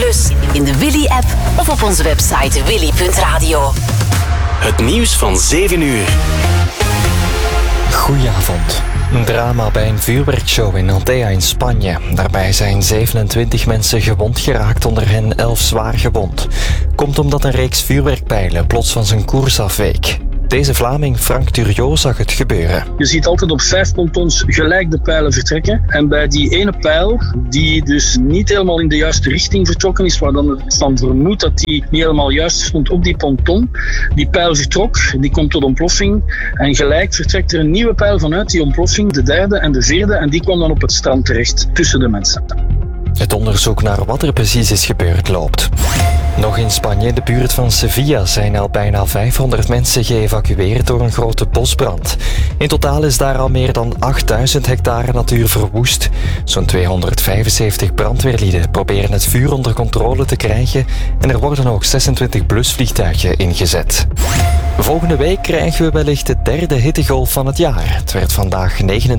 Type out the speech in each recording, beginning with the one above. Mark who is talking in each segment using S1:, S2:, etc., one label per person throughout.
S1: in de Willy-app of op onze website willy.radio.
S2: Het nieuws van 7 uur.
S3: Goedenavond. Een drama bij een vuurwerkshow in Altea in Spanje. Daarbij zijn 27 mensen gewond geraakt, onder hen 11 zwaar gewond. Komt omdat een reeks vuurwerkpijlen plots van zijn koers afweek. Deze Vlaming, Frank Turriot, zag het gebeuren.
S4: Je ziet altijd op 5 pontons gelijk de pijlen vertrekken. En bij die ene pijl, die dus niet helemaal in de juiste richting vertrokken is, waar dan het van vermoedt dat die niet helemaal juist stond op die ponton, die pijl vertrok, die komt tot ontploffing. En gelijk vertrekt er een nieuwe pijl vanuit die ontploffing, de derde en de vierde, en die kwam dan op het strand terecht, tussen de mensen.
S3: Het onderzoek naar wat er precies is gebeurd loopt. Nog in Spanje, in de buurt van Sevilla, zijn al bijna 500 mensen geëvacueerd door een grote bosbrand. In totaal is daar al meer dan 8000 hectare natuur verwoest. Zo'n 275 brandweerlieden proberen het vuur onder controle te krijgen en er worden ook 26 blusvliegtuigen ingezet. Volgende week krijgen we wellicht de derde hittegolf van het jaar. Het werd vandaag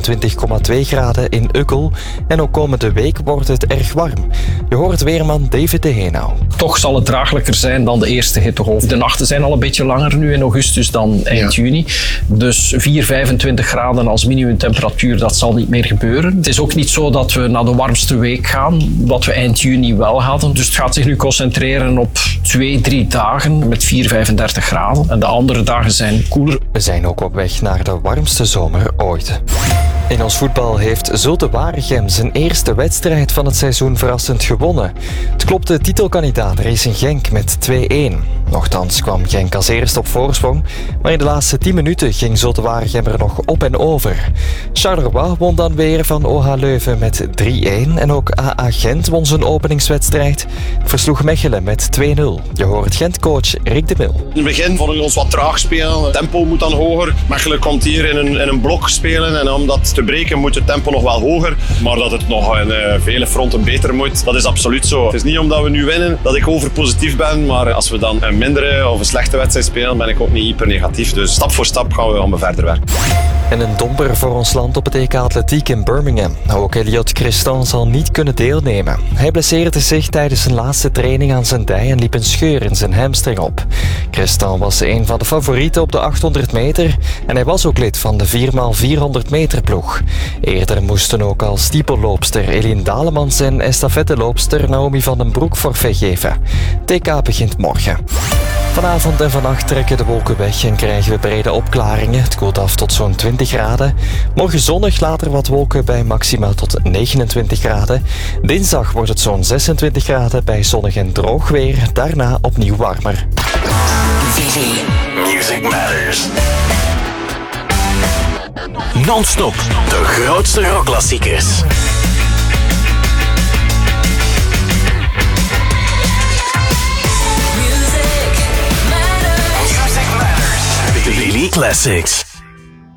S3: 29,2 graden in Ukkel en ook komende week wordt het erg warm. Je hoort weerman David de Henau.
S5: Toch zal het draaglijker zijn dan de eerste hittegolf. De nachten zijn al een beetje langer nu in augustus dan eind juni. Dus 4-25 graden als minimumtemperatuur, dat zal niet meer gebeuren. Het is ook niet zo dat we naar de warmste week gaan, wat we eind juni wel hadden. Dus het gaat zich nu concentreren op 2-3 dagen met 4-35 graden. En de andere dagen zijn koeler.
S3: We zijn ook op weg naar de warmste zomer ooit. In ons voetbal heeft Zulte Waregem zijn eerste wedstrijd van het seizoen verrassend gewonnen. Het klopte titelkandidaat Racing Genk met 2-1. Nochtans kwam Genk als eerste op voorsprong, maar in de laatste 10 minuten ging Zulte Waregem er nog op en over. Charleroi won dan weer van OH Leuven met 3-1 en ook AA Gent won zijn openingswedstrijd. Versloeg Mechelen met 2-0. Je hoort Gent-coach Rick de Mil.
S6: In het begin vonden we ons wat traag spelen. Het tempo moet dan hoger. Mechelen komt hier in een blok spelen en om dat te breken moet het tempo nog wel hoger. Maar dat het nog in vele fronten beter moet, dat is absoluut zo. Het is niet omdat we nu winnen dat ik overpositief ben, maar als we dan een mindere of een slechte wedstrijd spelen, ben ik ook niet hyper negatief. Dus stap voor stap gaan we verder werken.
S3: En een domper voor ons land op het EK Atletiek in Birmingham. Ook Elliot Christon zal niet kunnen deelnemen. Hij blesseerde zich tijdens zijn laatste training aan zijn dij en liep een scheur in zijn hamstring op. Christon was een van de favorieten op de 800 meter en hij was ook lid van de 4x400 meter ploeg. Eerder moesten ook al stiepelloopster Eline Dalemans en estafetteloopster Naomi van den Broek forfait geven. TK begint morgen. Vanavond en vannacht trekken de wolken weg en krijgen we brede opklaringen. Het koelt af tot zo'n 20 graden. Morgen zonnig, later wat wolken bij maxima tot 29 graden. Dinsdag wordt het zo'n 26 graden bij zonnig en droog weer. Daarna opnieuw warmer.
S2: Music Matters. Non-stop, de grootste rockklassiekers. Music Matters. Willy Classics.